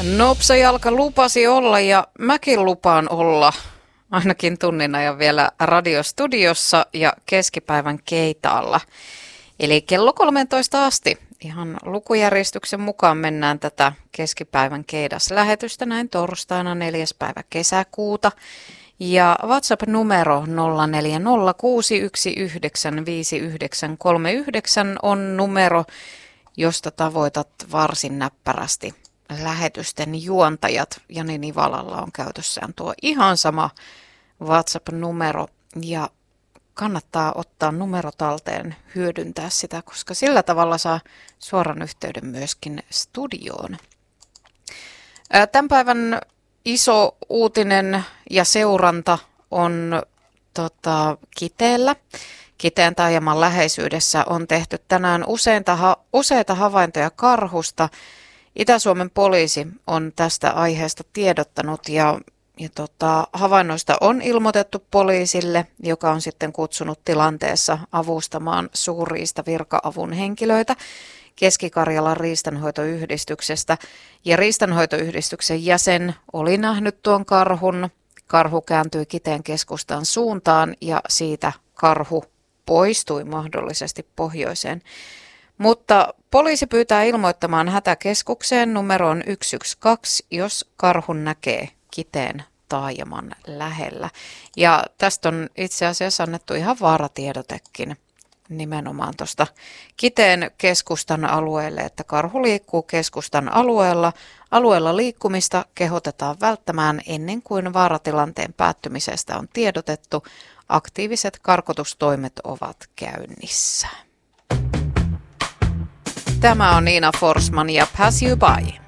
Nopsajalka lupasi olla ja mäkin lupaan olla ainakin tunnin ajan vielä radiostudiossa ja keskipäivän keitaalla. Eli kello 13 asti ihan lukujärjestyksen mukaan mennään tätä keskipäivän keidaslähetystä näin torstaina 4. päivä kesäkuuta. Ja WhatsApp-numero 0406195939 on numero, josta tavoitat varsin näppärästi lähetysten juontajat. Jani Nivalalla on käytössään tuo ihan sama WhatsApp-numero ja kannattaa ottaa numero talteen, hyödyntää sitä, koska sillä tavalla saa suoran yhteyden myöskin studioon. Tämän päivän iso uutinen ja seuranta on Kiteellä. Kiteen taajaman läheisyydessä on tehty tänään useita havaintoja karhusta. Itä-Suomen poliisi on tästä aiheesta tiedottanut ja havainnoista on ilmoitettu poliisille, joka on sitten kutsunut tilanteessa avustamaan suurriistavirka-avun henkilöitä Keski-Karjalan riistanhoitoyhdistyksestä. Ja riistanhoitoyhdistyksen jäsen oli nähnyt tuon karhun. Karhu kääntyi Kiteen keskustan suuntaan ja siitä karhu poistui mahdollisesti pohjoiseen. Mutta poliisi pyytää ilmoittamaan hätäkeskukseen numeroon 112, jos karhun näkee Kiteen taajaman lähellä. Ja tästä on itse asiassa annettu ihan vaaratiedotekin nimenomaan tuosta Kiteen keskustan alueelle, että karhu liikkuu keskustan alueella. Alueella liikkumista kehotetaan välttämään ennen kuin vaaratilanteen päättymisestä on tiedotettu. Aktiiviset karkotustoimet ovat käynnissä. Tämä on Niina Forsman ja Pass You By.